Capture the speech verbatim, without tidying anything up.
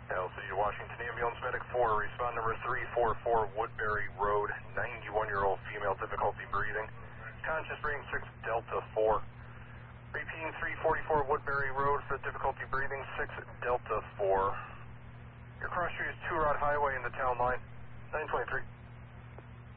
L C Washington Ambulance Medic four, respond number three four four Woodbury Road, ninety-one-year-old female, difficulty breathing. Conscious breathing six Delta four. Repeating three forty-four Woodbury Road for difficulty breathing six Delta four. Your cross street is Two Rod Highway in the town line, nine twenty-three.